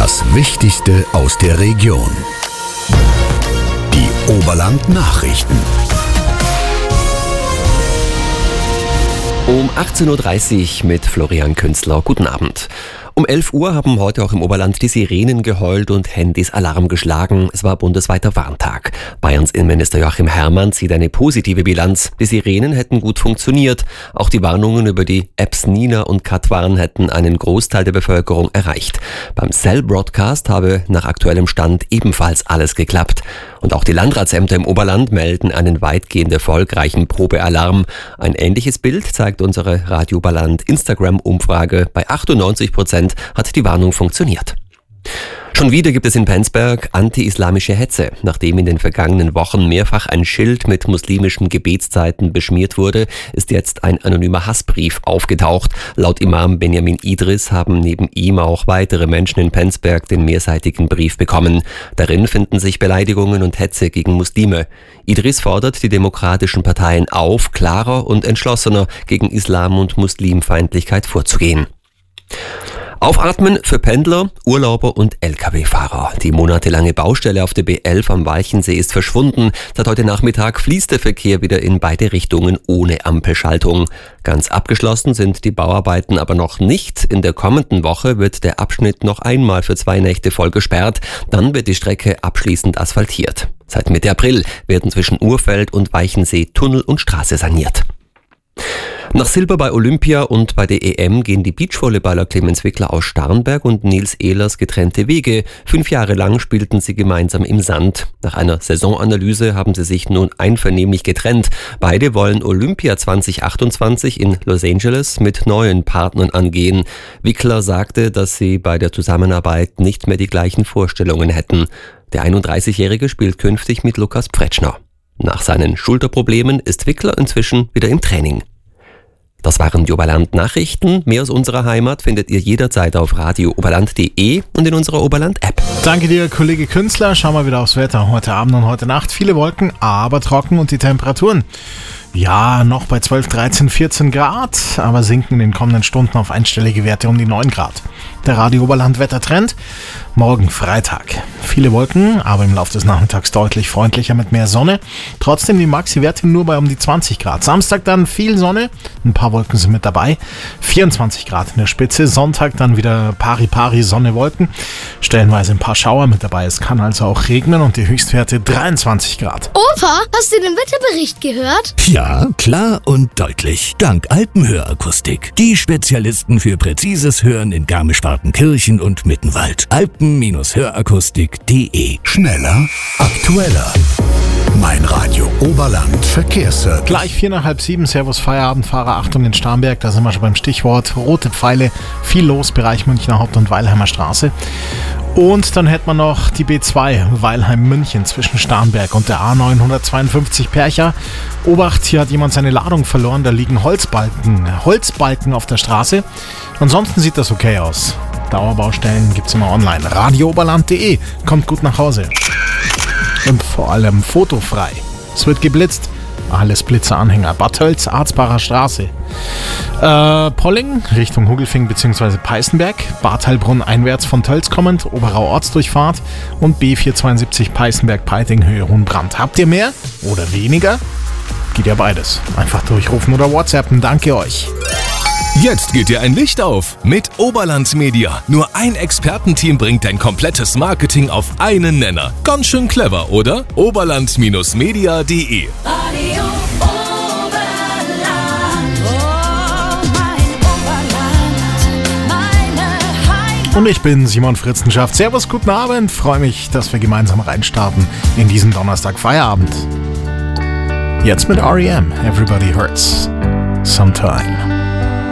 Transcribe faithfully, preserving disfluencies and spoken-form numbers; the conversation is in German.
Das Wichtigste aus der Region. Die Oberland-Nachrichten. Um achtzehn Uhr dreißig mit Florian Künzler. Guten Abend. Um elf Uhr haben heute auch im Oberland die Sirenen geheult und Handys Alarm geschlagen. Es war bundesweiter Warntag. Bayerns Innenminister Joachim Herrmann zieht eine positive Bilanz. Die Sirenen hätten gut funktioniert. Auch die Warnungen über die Apps Nina und Katwan hätten einen Großteil der Bevölkerung erreicht. Beim Cell Broadcast habe nach aktuellem Stand ebenfalls alles geklappt. Und auch die Landratsämter im Oberland melden einen weitgehend erfolgreichen Probealarm. Ein ähnliches Bild zeigt unsere Radio Oberland Instagram-Umfrage. Bei achtundneunzig Prozent hat die Warnung funktioniert. Schon wieder gibt es in Penzberg anti-islamische Hetze. Nachdem in den vergangenen Wochen mehrfach ein Schild mit muslimischen Gebetszeiten beschmiert wurde, ist jetzt ein anonymer Hassbrief aufgetaucht. Laut Imam Benjamin Idris haben neben ihm auch weitere Menschen in Penzberg den mehrseitigen Brief bekommen. Darin finden sich Beleidigungen und Hetze gegen Muslime. Idris fordert die demokratischen Parteien auf, klarer und entschlossener gegen Islam- und Muslimfeindlichkeit vorzugehen. Aufatmen für Pendler, Urlauber und L K W-Fahrer. Die monatelange Baustelle auf der B elf am Walchensee ist verschwunden. Seit heute Nachmittag fließt der Verkehr wieder in beide Richtungen ohne Ampelschaltung. Ganz abgeschlossen sind die Bauarbeiten aber noch nicht. In der kommenden Woche wird der Abschnitt noch einmal für zwei Nächte voll gesperrt. Dann wird die Strecke abschließend asphaltiert. Seit Mitte April werden zwischen Urfeld und Walchensee Tunnel und Straße saniert. Nach Silber bei Olympia und bei der E M gehen die Beachvolleyballer Clemens Wickler aus Starnberg und Nils Ehlers getrennte Wege. Fünf Jahre lang spielten sie gemeinsam im Sand. Nach einer Saisonanalyse haben sie sich nun einvernehmlich getrennt. Beide wollen Olympia zwanzig achtundzwanzig in Los Angeles mit neuen Partnern angehen. Wickler sagte, dass sie bei der Zusammenarbeit nicht mehr die gleichen Vorstellungen hätten. Der einunddreißigjährige spielt künftig mit Lukas Pfretschner. Nach seinen Schulterproblemen ist Wickler inzwischen wieder im Training. Das waren die Oberland-Nachrichten. Mehr aus unserer Heimat findet ihr jederzeit auf radio oberland punkt de und in unserer Oberland-App. Danke dir, Kollege Künzler. Schauen wir wieder aufs Wetter. Heute Abend und heute Nacht viele Wolken, aber trocken und die Temperaturen. Ja, noch bei zwölf, dreizehn, vierzehn Grad, aber sinken in den kommenden Stunden auf einstellige Werte um die neun Grad. Der Radio Oberland Wettertrend. Morgen Freitag. Viele Wolken, aber im Laufe des Nachmittags deutlich freundlicher mit mehr Sonne. Trotzdem die Maxi-Werte nur bei um die zwanzig Grad. Samstag dann viel Sonne, ein paar Wolken sind mit dabei. vierundzwanzig Grad in der Spitze. Sonntag dann wieder pari-pari Sonne, Wolken. Stellenweise ein paar Schauer mit dabei. Es kann also auch regnen und die Höchstwerte dreiundzwanzig Grad. Opa, hast du den Wetterbericht gehört? Ja, klar und deutlich. Dank Alpenhörakustik. Die Spezialisten für präzises Hören in Garmisch-Partenkirchen und Mittenwald. alpen hörakustik punkt de. Schneller, aktueller. Mein Radio Oberland Verkehrsservice. Gleich vier nach halb sieben, Servus Feierabendfahrer, Achtung in Starnberg, da sind wir schon beim Stichwort rote Pfeile, viel los, Bereich Münchner Haupt- und Weilheimer Straße. Und dann hätten wir noch die B zwei, Weilheim-München zwischen Starnberg und der A neunhundertzweiundfünfzig Percha. Obacht, hier hat jemand seine Ladung verloren, da liegen Holzbalken, Holzbalken auf der Straße. Ansonsten sieht das okay aus. Dauerbaustellen gibt's immer online. radio oberland punkt de, kommt gut nach Hause. Und vor allem fotofrei. Es wird geblitzt. Alles Blitzeranhänger. Bad Tölz, Arzbacher Straße. Äh, Polling, Richtung Hugelfing bzw. Peißenberg. Bad Heilbrunn einwärts von Tölz kommend. Oberau Ortsdurchfahrt. Und B vierhundertzweiundsiebzig Peißenberg-Peiting, Höhe Hohenbrand. Habt ihr mehr oder weniger? Geht ja beides. Einfach durchrufen oder WhatsAppen. Danke euch. Jetzt geht dir ein Licht auf mit Oberland Media. Nur ein Expertenteam bringt dein komplettes Marketing auf einen Nenner. Ganz schön clever, oder? oberland Media punkt de. Radio Oberland, oh mein Oberland, meine Heimat. Und ich bin Simon Fritzenschaft. Servus, guten Abend. Freue mich, dass wir gemeinsam reinstarten in diesen Donnerstag Feierabend. Jetzt mit R E M. Everybody Hurts Sometime.